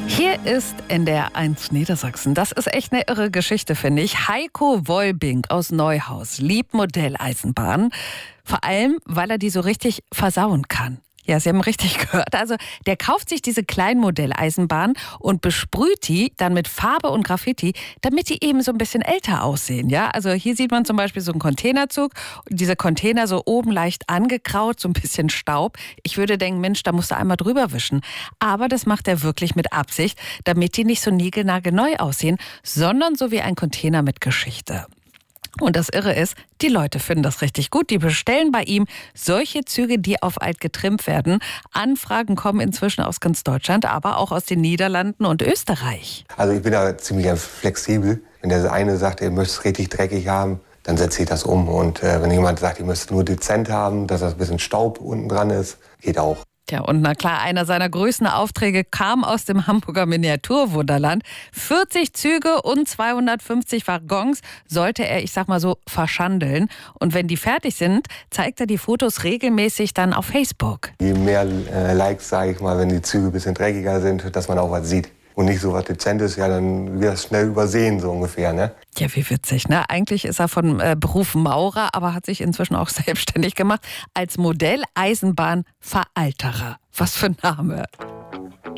Hier ist NDR 1 Niedersachsen. Das ist echt eine irre Geschichte, finde ich. Heiko Wollbink aus Neuhaus liebt Modelleisenbahnen. Vor allem, weil er die so richtig versauen kann. Ja, Sie haben richtig gehört. Also der kauft sich diese kleinen Modelleisenbahnen und besprüht die dann mit Farbe und Graffiti, damit die eben so ein bisschen älter aussehen. Ja, also hier sieht man zum Beispiel so einen Containerzug. Diese Container so oben leicht angekraut, so ein bisschen Staub. Ich würde denken, Mensch, da musst du einmal drüber wischen. Aber das macht er wirklich mit Absicht, damit die nicht so niegelnagelneu aussehen, sondern so wie ein Container mit Geschichte. Und das Irre ist, die Leute finden das richtig gut. Die bestellen bei ihm solche Züge, die auf alt getrimmt werden. Anfragen kommen inzwischen aus ganz Deutschland, aber auch aus den Niederlanden und Österreich. Also ich bin da ziemlich flexibel. Wenn der eine sagt, er möchte es richtig dreckig haben, dann setze ich das um. Und wenn jemand sagt, ihr müsst es nur dezent haben, dass das ein bisschen Staub unten dran ist, geht auch. Ja, und na klar, einer seiner größten Aufträge kam aus dem Hamburger Miniaturwunderland. 40 Züge und 250 Waggons sollte er, ich sag mal so, verschandeln. Und wenn die fertig sind, zeigt er die Fotos regelmäßig dann auf Facebook. Je mehr Likes, sage ich mal, wenn die Züge ein bisschen dreckiger sind, dass man auch was sieht. Und nicht so was Dezentes, ja, dann wird das schnell übersehen, so ungefähr, ne? Ja, wie witzig, ne? Eigentlich ist er von Beruf Maurer, aber hat sich inzwischen auch selbstständig gemacht als Modelleisenbahnveralterer. Was für ein Name.